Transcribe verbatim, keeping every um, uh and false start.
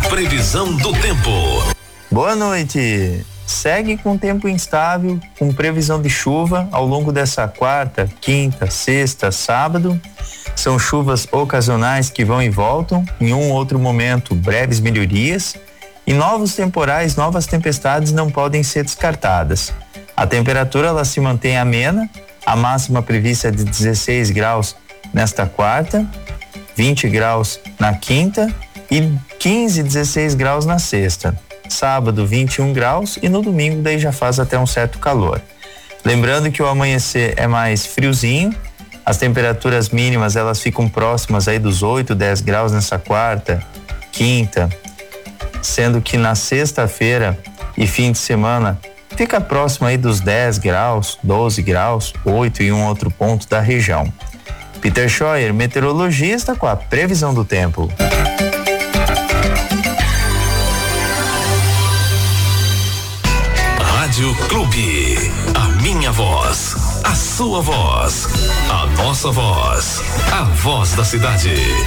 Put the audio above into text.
Previsão do tempo. Boa noite. Segue com tempo instável, com previsão de chuva ao longo dessa quarta, quinta, sexta, sábado. São chuvas ocasionais que vão e voltam, em um ou outro momento breves melhorias, e novos temporais, novas tempestades não podem ser descartadas. A temperatura ela se mantém amena, a máxima prevista é de dezesseis graus nesta quarta, vinte graus na quinta e quinze, dezesseis graus na sexta. Sábado vinte e um graus e no domingo daí já faz até um certo calor. Lembrando que o amanhecer é mais friozinho, as temperaturas mínimas elas ficam próximas aí dos oito, dez graus nessa quarta, quinta, sendo que na sexta-feira e fim de semana fica próximo aí dos dez graus, doze graus, oito em um outro ponto da região. Peter Scheuer, meteorologista, com a previsão do tempo. Rádio Clube, a minha voz, a sua voz, a nossa voz, a voz da cidade.